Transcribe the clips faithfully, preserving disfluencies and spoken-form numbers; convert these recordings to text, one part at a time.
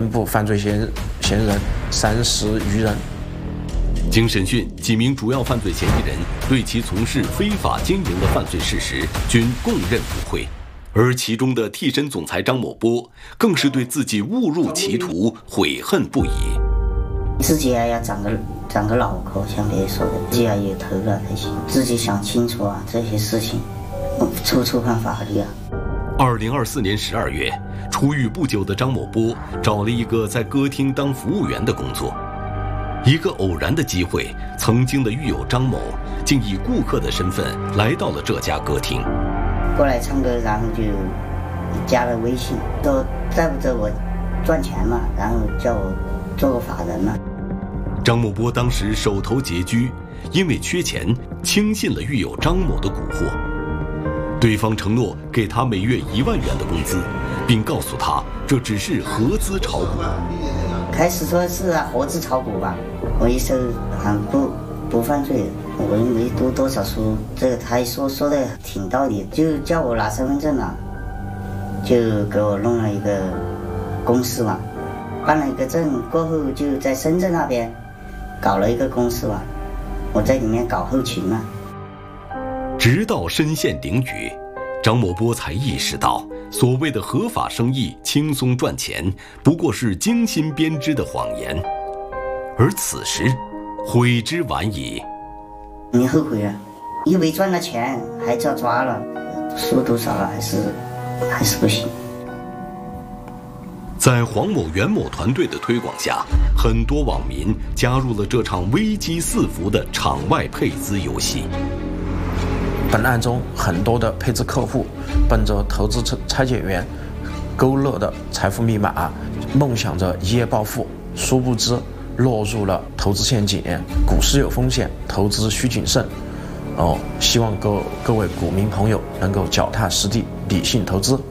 捕犯罪嫌嫌疑人三十余人。 经审讯，几名主要犯罪嫌疑人对其从事非法经营的犯罪事实均供认不讳，而其中的替身总裁张某波更是对自己误入歧途悔恨不已。 自己啊要长个长个脑壳，像别人说的，自己要有头脑才行，自己想清楚啊，这些事情处处看法律啊。 二零二四年十二月，出狱不久的张某波找了一个在歌厅当服务员的工作。一个偶然的机会，曾经的狱友张某竟以顾客的身份来到了这家歌厅， 过来唱歌，然后就加了微信，说在不着我赚钱嘛，然后叫我做个法人嘛。 张某波当时手头拮据，因为缺钱，轻信了狱友张某的蛊惑。对方承诺给他每月一万元的工资，并告诉他这只是合资炒股。 开始说是合资炒股吧，我一说很不不犯罪，我又没读多少书，这个他说说的挺道理，就叫我拿身份证了，就给我弄了一个公司嘛，办了一个证过后，就在深圳那边搞了一个公司嘛，我在里面搞后勤嘛。 直到身陷囹圄，张某波才意识到，所谓的合法生意轻松赚钱，不过是精心编织的谎言。而此时，悔之晚矣。 你后悔了，又没赚到钱，还叫抓了，说多少了还是还是不行。 在黄某、袁某团队的推广下，很多网民加入了这场危机四伏的场外配资游戏。 本案中很多的配资客户奔着投资拆解员勾勒的财富密码，梦想着一夜暴富，殊不知落入了投资陷阱。股市有风险，投资需谨慎。哦，希望各各位股民朋友能够脚踏实地，理性投资。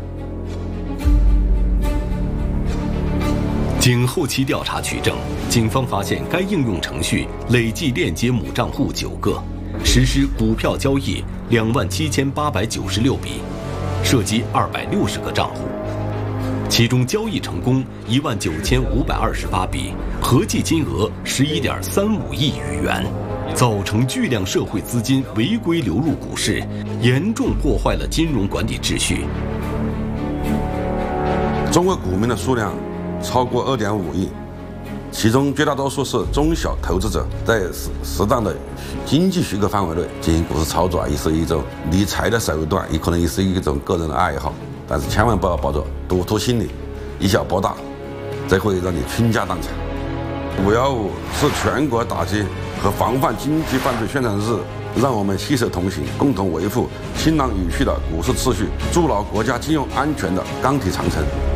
经后期调查取证，警方发现该应用程序累计链接母账户九个，实施股票交易两万七千八百九十六笔，涉及二百六十个账户，其中交易成功一万九千五百二十八笔，合计金额十一点三五亿余元，造成巨量社会资金违规流入股市，严重破坏了金融管理秩序。 中国股民的数量超过二点五亿，其中绝大多数是中小投资者，在适适当的经济许可范围内进行股市操作啊，也是一种理财的手段，也可能也是一种个人的爱好。但是千万不要抱着赌徒心理，以小博大，这会让你倾家荡产。五幺五是全国打击和防范经济犯罪宣传日，让我们携手同行，共同维护清朗有序的股市秩序，筑牢国家金融安全的钢铁长城。